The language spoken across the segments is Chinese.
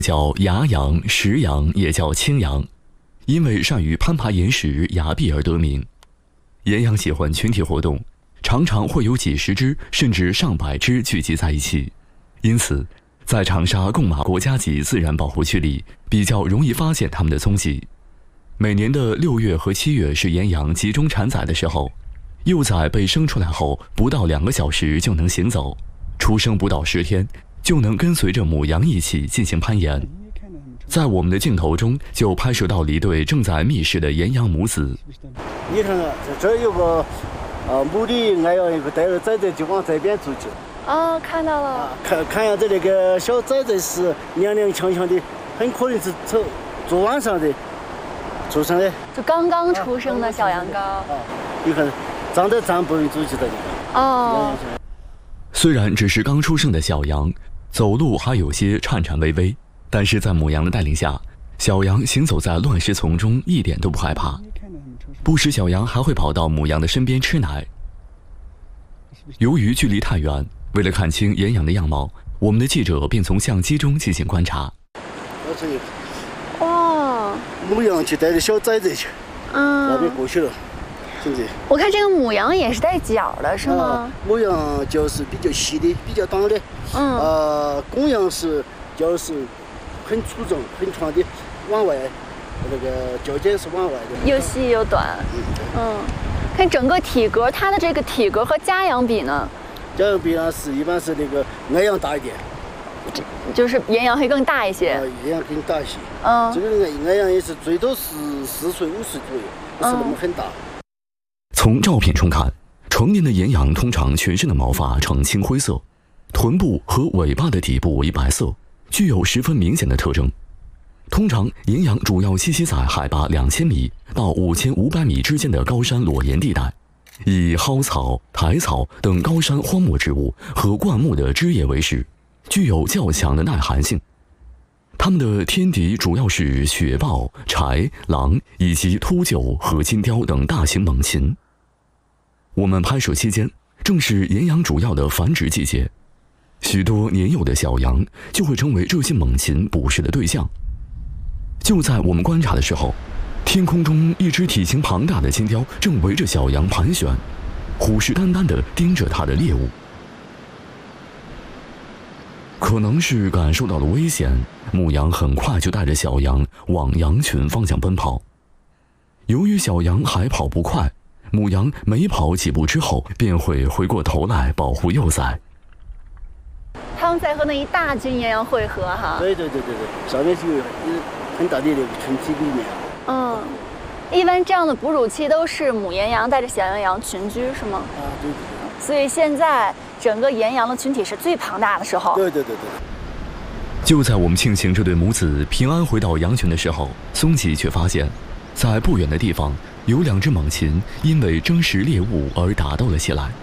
叫崖羊、石羊，也叫青羊，因为善于攀爬岩石、崖壁而得名。岩羊喜欢群体活动，常常会有几十只甚至上百只聚集在一起，因此在长沙贡马国家级自然保护区里比较容易发现它们的踪迹。每年的6月和7月是岩羊集中产崽的时候，幼崽被生出来后不到2个小时就能行走，出生不到10天就能跟随着母羊一起进行攀岩。在我们的镜头中就拍摄到了一对正在觅食的岩羊母子。 你看啊，这有个母的岩羊，一个带着崽崽就往这边走去。 看到了。 看样子那个小崽崽是踉踉跄跄的，很可能是昨晚上的出生的， 就刚刚出生的小羊羔。 你看长得站不稳走起的。 虽然只是刚出生的小羊，走路还有些颤颤巍巍，但是在母羊的带领下，小羊行走在乱石丛中一点都不害怕。不时小羊还会跑到母羊的身边吃奶。由于距离太远，为了看清岩羊的样貌，我们的记者便从相机中进行观察。 哇！ 母羊去带着小崽崽去，那边过去了。 我看这个母羊也是带角的，是吗？ 母羊角是比较细的，比较短的。公羊是角是很粗壮、很长的，往外，那个角尖是往外的， 又细又短。看整个体格，它的这个体格和家羊比呢？ 家羊比呢一般是那个岩羊大一点， 就是岩羊会更大一些。 岩羊更大一些。这个岩羊也是最多是4岁5岁左右，不是那么很大。 从照片中看，成年的岩羊通常全身的毛发呈青灰色，臀部和尾巴的底部为白色，具有十分明显的特征。通常岩羊主要栖息在海拔2000米到5500米之间的高山裸岩地带，以蒿草、苔草等高山荒漠植物和灌木的枝叶为食，具有较强的耐寒性。它们的天敌主要是雪豹、豺狼以及秃鹫和金雕等大型猛禽。我们拍摄期间正是岩羊主要的繁殖季节，许多年幼的小羊就会成为这些猛禽捕食的对象。就在我们观察的时候，天空中一只体型庞大的金雕正围着小羊盘旋，虎视眈眈地盯着它的猎物。可能是感受到了危险，母羊很快就带着小羊往羊群方向奔跑。由于小羊还跑不快，母羊每跑几步之后便会回过头来保护幼崽。 他们在和那一大群岩羊汇合哈。 对，上面就有很大的那个群体里面。 一般这样的哺乳期都是母岩羊带着小羊羊群居，是吗？ 对。 所以现在整个岩羊的群体是最庞大的时候。 对。 就在我们庆幸这对母子平安回到羊群的时候，松吉却发现，在不远的地方有2只猛禽因为争食猎物而打斗了起来。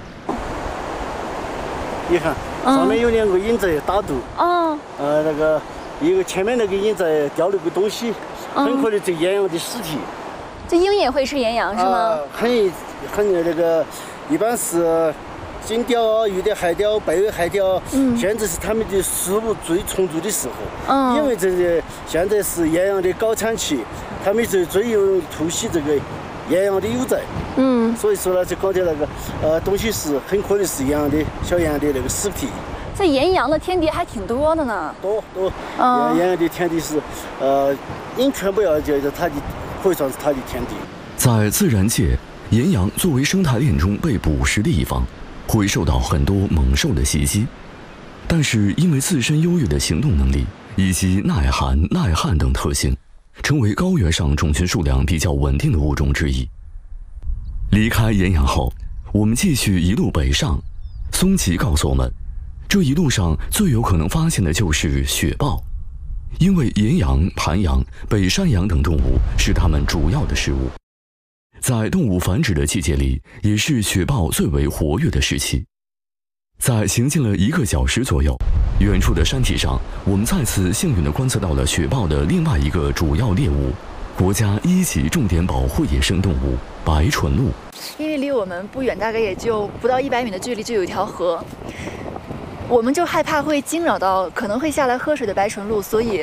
你看，上面有2个鹰在打斗。那个一个前面那个鹰在叼了个东西，很可能这岩羊的尸体。 这鹰也会吃岩羊是吗？ 很那个，一般是金雕啊，有的海雕、贝尾海雕，现在是它们的食物最充足的时候。因为现在是岩羊的高产期，它们是最有突袭这个岩羊的幼崽。所以说呢，就刚才那个东西是很可能是小羊的那个尸体。 这岩羊的天敌还挺多的呢。 多。岩羊的天敌是鹰全部要叫它的，可以算是它的天敌。 在自然界，岩羊作为生态链中被捕食的一方，会受到很多猛兽的袭击，但是因为自身优越的行动能力以及耐寒、耐旱等特性，成为高原上种群数量比较稳定的物种之一。离开岩羊后，我们继续一路北上。松吉告诉我们，这一路上最有可能发现的就是雪豹，因为岩羊、盘羊、北山羊等动物是它们主要的食物。在动物繁殖的季节里，也是雪豹最为活跃的时期。在行进了1个小时左右，远处的山体上，我们再次幸运地观测到了雪豹的另外一个主要猎物——国家1级重点保护野生动物白唇鹿。 因为离我们不远，大概也就不到100米的距离，就有一条河。 我们就害怕会惊扰到可能会下来喝水的白纯鹿，所以